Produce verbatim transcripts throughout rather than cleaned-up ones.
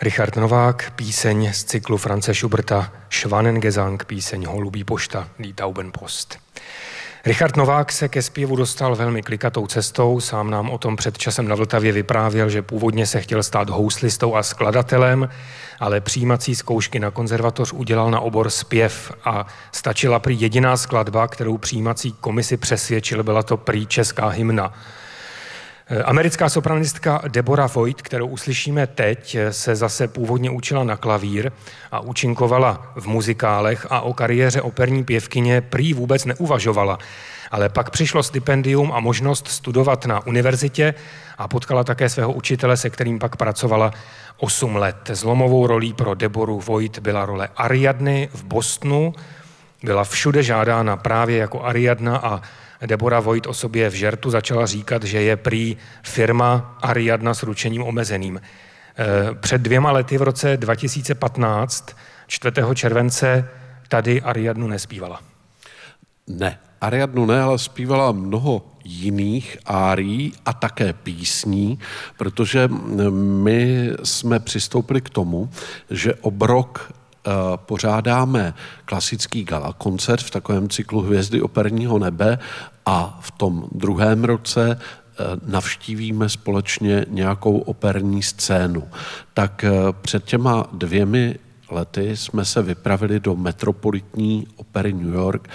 Richard Novák, píseň z cyklu Franze Schuberta Schwanengesang, píseň Holubí pošta, Die Taubenpost. Richard Novák se ke zpěvu dostal velmi klikatou cestou, sám nám o tom před časem na Vltavě vyprávěl, že původně se chtěl stát houslistou a skladatelem, ale přijímací zkoušky na konzervatoř udělal na obor zpěv a stačila prý jediná skladba, kterou přijímací komisi přesvědčil, byla to prý česká hymna. Americká sopranistka Deborah Voigt, kterou uslyšíme teď, se zase původně učila na klavír a účinkovala v muzikálech a o kariéře operní pěvkyně prý vůbec neuvažovala. Ale pak přišlo stipendium a možnost studovat na univerzitě a potkala také svého učitele, se kterým pak pracovala osm let. Zlomovou rolí pro Deboru Voigt byla role Ariadny v Bostonu. Byla všude žádána právě jako Ariadna a Deborah Voigt o sobě v žertu začala říkat, že je prý firma Ariadna s ručením omezeným. Před dvěma lety v roce dva tisíce patnáct, čtvrtého července, tady Ariadnu nespívala. Ne, Ariadnu ne, ale zpívala mnoho jiných árií a také písní, protože my jsme přistoupili k tomu, že obrok pořádáme klasický gala koncert v takovém cyklu Hvězdy operního nebe a v tom druhém roce navštívíme společně nějakou operní scénu. Tak před těma dvěmi lety jsme se vypravili do Metropolitní opery New York,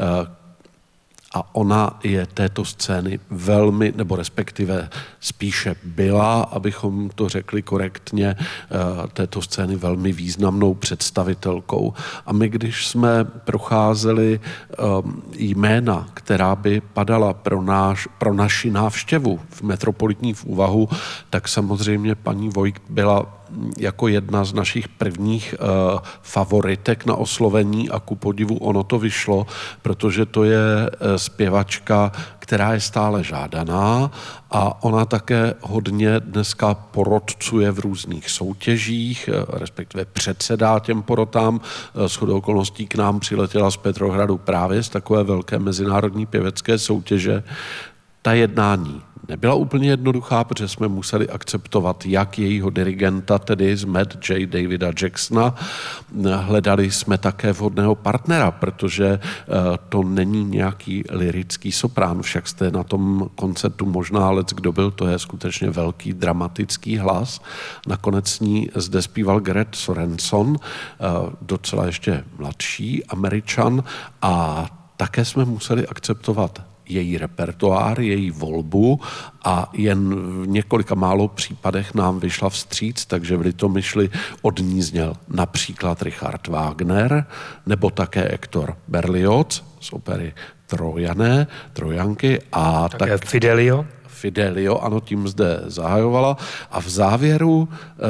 a ona je této scény velmi, nebo respektive spíše byla, abychom to řekli korektně, této scény velmi významnou představitelkou. A my, když jsme procházeli jména, která by padala pro, náš, pro naši návštěvu v Metropolitní v úvahu, tak samozřejmě paní Voigt byla jako jedna z našich prvních uh, favoritek na oslovení a ku podivu ono to vyšlo, protože to je uh, zpěvačka, která je stále žádaná a ona také hodně dneska porodcuje v různých soutěžích, uh, respektive předsedá těm porotám. Uh, shodou okolností k nám přiletěla z Petrohradu právě z takové velké mezinárodní pěvecké soutěže. Ta jednání nebyla úplně jednoduchá, protože jsme museli akceptovat jak jejího dirigenta, tedy z Mad J. Davida Jacksona. Hledali jsme také vhodného partnera, protože to není nějaký lyrický soprán, však jste na tom koncertu možná lec, kdo byl, to je skutečně velký dramatický hlas. Nakonec s ní zde zpíval Gareth Sorenson, docela ještě mladší Američan, a také jsme museli akceptovat její repertoár, její volbu a jen v několika málo případech nám vyšla vstříc, takže v Litomyšli od ní zněl například Richard Wagner nebo také Hector Berlioz z opery Trojané, Trojanky a také tak Fidelio. Fidelio, ano, tím zde zahajovala a v závěru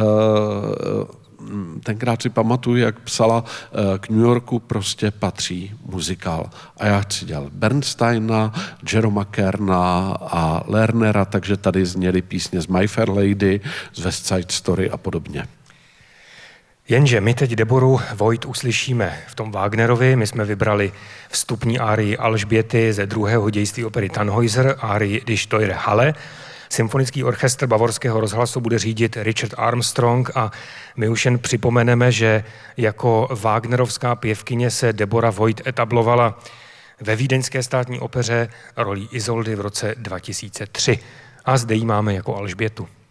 uh, tenkrát si pamatuju, jak psala, k New Yorku prostě patří muzikál. A já chci dělat Bernsteina, Jeroma Kerna a Lernera, takže tady zněly písně z My Fair Lady, z West Side Story a podobně. Jenže my teď Deboru Voigt uslyšíme v tom Wagnerovi. My jsme vybrali vstupní árii Alžběty ze druhého dějství opery Tannhäuser, árii Die Teure Halle. Symfonický orchestr Bavorského rozhlasu bude řídit Richard Armstrong a my už jen připomeneme, že jako wagnerovská pěvkyně se Deborah Voigt etablovala ve Vídeňské státní opeře rolí Izoldy v roce dva tisíce tři. A zde ji máme jako Alžbětu.